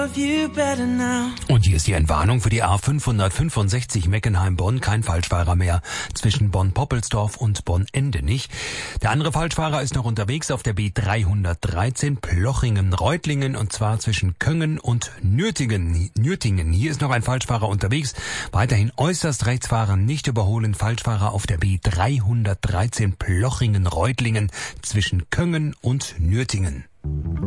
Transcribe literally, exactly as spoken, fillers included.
Und hier ist die Entwarnung für die A fünfhundertfünfundsechzig Meckenheim-Bonn. Kein Falschfahrer mehr zwischen Bonn-Poppelsdorf und Bonn-Endenich. Der andere Falschfahrer ist noch unterwegs auf der B dreihundertdreizehn Plochingen-Reutlingen, und zwar zwischen Köngen und Nürtingen. Nürtingen. Hier ist noch ein Falschfahrer unterwegs. Weiterhin äußerst rechts fahren, nicht überholen. Falschfahrer auf der B dreihundertdreizehn Plochingen-Reutlingen zwischen Köngen und Nürtingen.